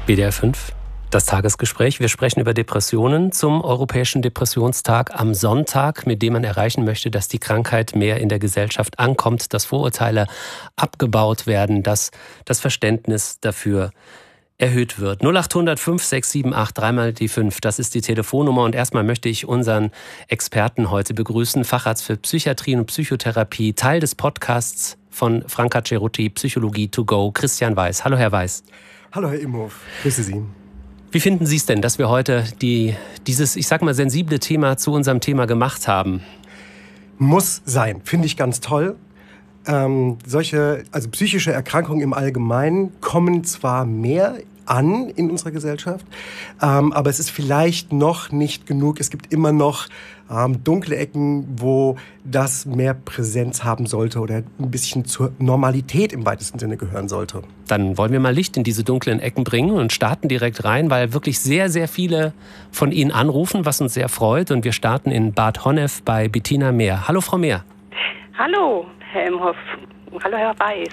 WDR 5, das Tagesgespräch. Wir sprechen über Depressionen zum Europäischen Depressionstag am Sonntag, mit dem man erreichen möchte, dass die Krankheit mehr in der Gesellschaft ankommt, dass Vorurteile abgebaut werden, dass das Verständnis dafür erhöht wird. 0800 5678 3 die 5, das ist die Telefonnummer. Und erstmal möchte ich unseren Experten heute begrüßen, Facharzt für Psychiatrie und Psychotherapie, Teil des Podcasts von Franka Cerutti, Psychologie to go, Christian Weiß. Hallo, Herr Weiß. Hallo, Herr Imhof. Grüße Sie. Wie finden Sie es denn, dass wir heute dieses, ich sag mal, sensible Thema zu unserem Thema gemacht haben? Muss sein, finde ich ganz toll. Psychische Erkrankungen im Allgemeinen kommen zwar mehr an in unserer Gesellschaft, aber es ist vielleicht noch nicht genug. Es gibt immer noch dunkle Ecken, wo das mehr Präsenz haben sollte oder ein bisschen zur Normalität im weitesten Sinne gehören sollte. Dann wollen wir mal Licht in diese dunklen Ecken bringen und starten direkt rein, weil wirklich sehr, sehr viele von Ihnen anrufen, was uns sehr freut. Und wir starten in Bad Honnef bei Bettina Mehr. Hallo, Frau Mehr. Hallo, Herr Imhof. Hallo, Herr Weiß.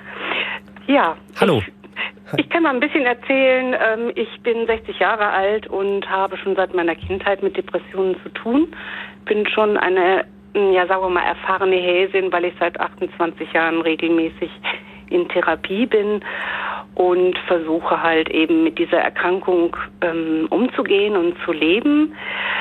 Ja. Hallo. Ich kann mal ein bisschen erzählen. Ich bin 60 Jahre alt und habe schon seit meiner Kindheit mit Depressionen zu tun. Bin schon eine, sagen wir mal, erfahrene Häsin, weil ich seit 28 Jahren regelmäßig in Therapie bin und versuche halt eben mit dieser Erkrankung umzugehen und zu leben.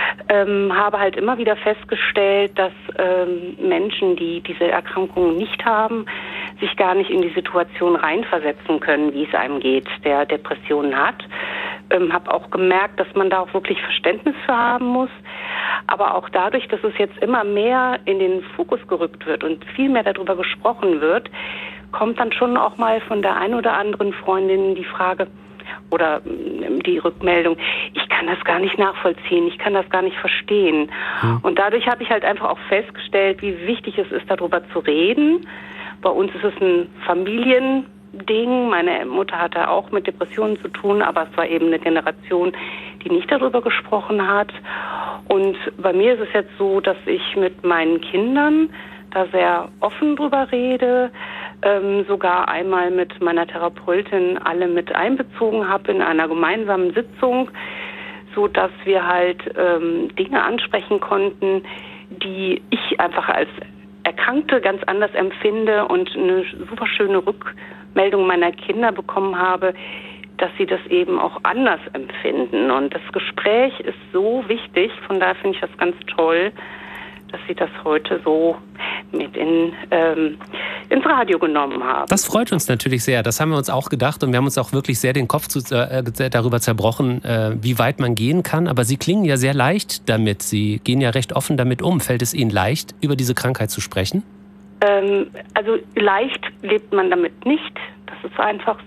Habe halt immer wieder festgestellt, dass Menschen, die diese Erkrankung nicht haben, sich gar nicht in die Situation reinversetzen können, wie es einem geht, der Depressionen hat. Habe auch gemerkt, dass man da auch wirklich Verständnis für haben muss. Aber auch dadurch, dass es jetzt immer mehr in den Fokus gerückt wird und viel mehr darüber gesprochen wird, kommt dann schon auch mal von der einen oder anderen Freundin die Frage oder die Rückmeldung, ich kann das gar nicht nachvollziehen, ich kann das gar nicht verstehen. Und dadurch habe ich halt einfach auch festgestellt, wie wichtig es ist, darüber zu reden. Bei uns ist es ein Familiending. Meine Mutter hatte auch mit Depressionen zu tun, aber es war eben eine Generation, die nicht darüber gesprochen hat. Und bei mir ist es jetzt so, dass ich mit meinen Kindern da sehr offen drüber rede, sogar einmal mit meiner Therapeutin alle mit einbezogen habe in einer gemeinsamen Sitzung, so dass wir halt Dinge ansprechen konnten, die ich einfach als Erkrankte ganz anders empfinde und eine super schöne Rückmeldung meiner Kinder bekommen habe, dass sie das eben auch anders empfinden. Und das Gespräch ist so wichtig, von daher finde ich das ganz toll, dass Sie das heute so mit ins Radio genommen haben. Das freut uns natürlich sehr. Das haben wir uns auch gedacht und wir haben uns auch wirklich sehr den Kopf darüber zerbrochen, wie weit man gehen kann. Aber Sie klingen ja sehr leicht damit. Sie gehen ja recht offen damit um. Fällt es Ihnen leicht, über diese Krankheit zu sprechen? Also leicht lebt man damit nicht. Das ist einfach